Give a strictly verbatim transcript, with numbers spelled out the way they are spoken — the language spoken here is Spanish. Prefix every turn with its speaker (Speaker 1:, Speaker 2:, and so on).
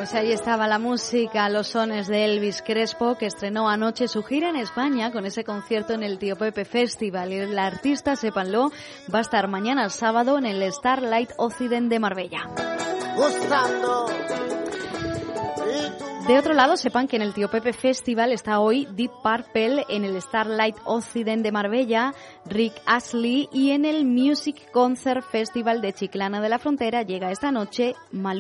Speaker 1: Pues ahí estaba la música, los sones de Elvis Crespo, que estrenó anoche su gira en España con ese concierto en el Tío Pepe Festival. Y el artista, sépanlo, va a estar mañana sábado en el Starlight Occident de Marbella. Gustando. De otro lado, sepan que en el Tío Pepe Festival está hoy Deep Purple, en el Starlight Occident de Marbella, Rick Astley, y en el Music Concert Festival de Chiclana de la Frontera llega esta noche Malú.